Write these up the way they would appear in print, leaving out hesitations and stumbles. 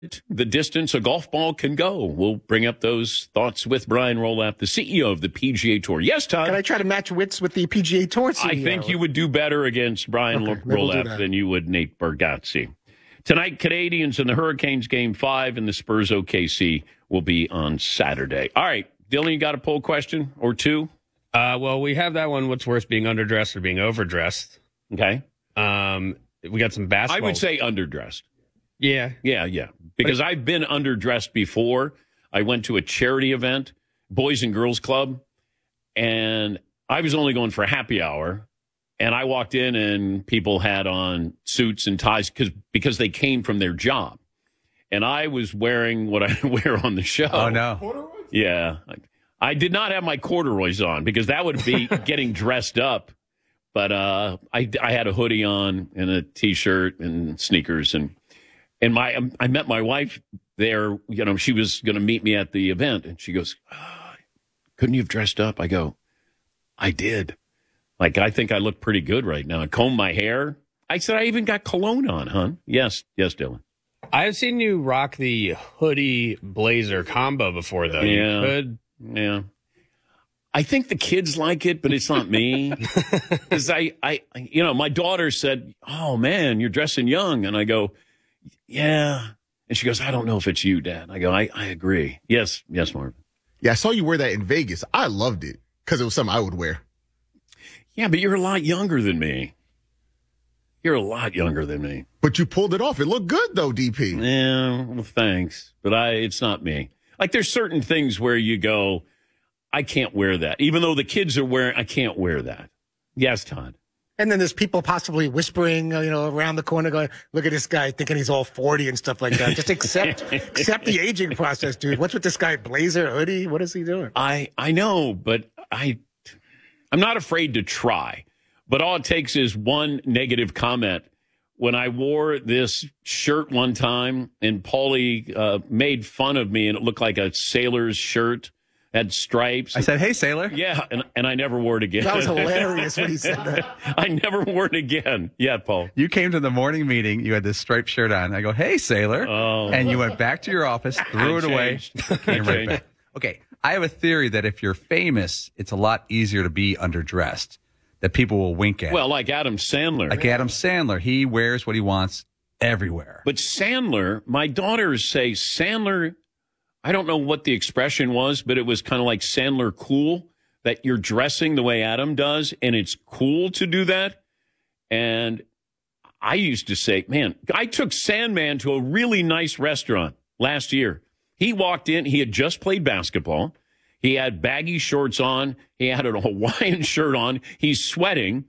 the distance a golf ball can go. We'll bring up those thoughts with Brian Rolapp, the CEO of the PGA Tour. Yes, Todd? Can I try to match wits with the PGA Tour CEO? I think you would do better against Brian Rolapp than you would Nate Bargatze. Tonight, Canadians and the Hurricanes Game 5 and the Spurs OKC will be on Saturday. All right, Dylan, you got a poll question or two? Well, we have that one, what's worse, being underdressed or being overdressed? Okay. We got some basketball. I would say underdressed. Yeah. Because I've been underdressed before. I went to a charity event, Boys and Girls Club, and I was only going for happy hour. And I walked in and people had on suits and ties because they came from their job. And I was wearing what I wear on the show. Oh, no. Corduroys? Yeah. I did not have my corduroys on because that would be getting dressed up. But I had a hoodie on and a T-shirt and sneakers. And I met my wife there. You know, she was going to meet me at the event. And she goes, couldn't you have dressed up? I go, I did. Like, I think I look pretty good right now. I combed my hair. I said, I even got cologne on, hon. Yes, Dylan. I've seen you rock the hoodie blazer combo before, though. Yeah. You could. Yeah. I think the kids like it, but it's not me. Because my daughter said, oh, man, you're dressing young. And I go, yeah. And she goes, I don't know if it's you, Dad. I go, I agree. Yes, Marvin. Yeah, I saw you wear that in Vegas. I loved it because it was something I would wear. Yeah, but you're a lot younger than me. You're a lot younger than me. But you pulled it off. It looked good, though, DP. Yeah, well, thanks. But it's not me. Like, there's certain things where you go, I can't wear that. Even though the kids are wearing, I can't wear that. Yes, Todd. And then there's people possibly whispering, around the corner going, look at this guy thinking he's all 40 and stuff like that. Just accept the aging process, dude. What's with this guy? Blazer, hoodie? What is he doing? I know, but I'm not afraid to try. But all it takes is one negative comment. When I wore this shirt one time and Paulie made fun of me and it looked like a sailor's shirt, had stripes. I said, hey, sailor. Yeah, and I never wore it again. That was hilarious when he said that. I never wore it again. Yeah, Paul. You came to the morning meeting. You had this striped shirt on. I go, hey, sailor. Oh. And you went back to your office, threw it away, came right back. Okay, I have a theory that if you're famous, it's a lot easier to be underdressed, that people will wink at. Well, like Adam Sandler. Like Adam Sandler. He wears what he wants everywhere. But Sandler, my daughters say Sandler, I don't know what the expression was, but it was kind of like Sandler cool, that you're dressing the way Adam does, and it's cool to do that. And I used to say, man, I took Sandman to a really nice restaurant last year. He walked in, he had just played basketball. He had baggy shorts on. He had a Hawaiian shirt on. He's sweating.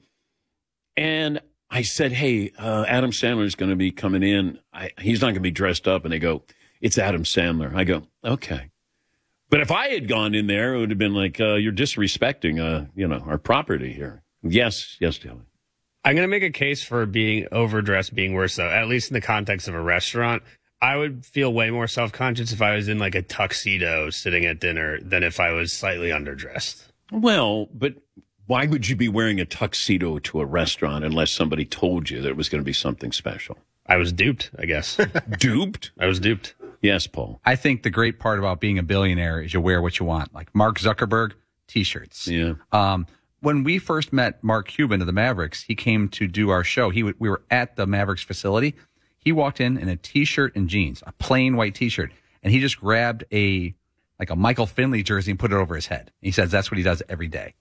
And I said, hey, Adam Sandler's going to be coming in. He's not going to be dressed up. And they go, it's Adam Sandler. I go, okay. But if I had gone in there, it would have been like, you're disrespecting, our property here. Yes, Dylan. I'm going to make a case for being overdressed being worse, though, at least in the context of a restaurant. I would feel way more self-conscious if I was in like a tuxedo sitting at dinner than if I was slightly underdressed. Well, but why would you be wearing a tuxedo to a restaurant unless somebody told you that it was going to be something special? I was duped, I guess. Duped? I was duped. Yes, Paul. I think the great part about being a billionaire is you wear what you want. Like Mark Zuckerberg, T-shirts. Yeah. When we first met Mark Cuban of the Mavericks, he came to do our show. We were at the Mavericks facility. He walked in a T-shirt and jeans, a plain white T-shirt, and he just grabbed a Michael Finley jersey and put it over his head. He says that's what he does every day.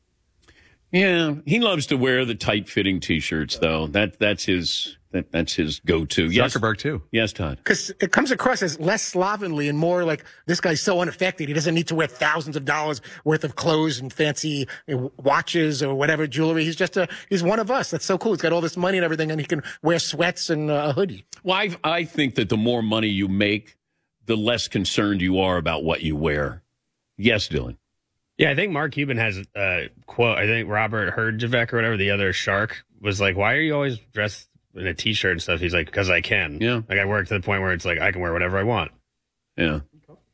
Yeah, he loves to wear the tight-fitting T-shirts, though. That's his go-to. Zuckerberg, too. Yes, Todd. Because it comes across as less slovenly and more like this guy's so unaffected. He doesn't need to wear thousands of dollars worth of clothes and fancy watches or whatever jewelry. He's one of us. That's so cool. He's got all this money and everything, and he can wear sweats and a hoodie. Well, I think that the more money you make, the less concerned you are about what you wear. Yes, Dylan. Yeah, I think Mark Cuban has a quote. I think Robert Herjavec or whatever, the other shark, was like, why are you always dressed in a T-shirt and stuff? He's like, because I can. Yeah. Like, I work to the point where it's like, I can wear whatever I want. Yeah.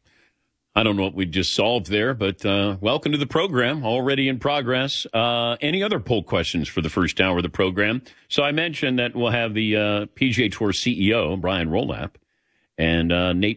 I don't know what we just solved there, but welcome to the program, already in progress. Any other poll questions for the first hour of the program? So I mentioned that we'll have the PGA Tour CEO, Brian Rolapp, And Nate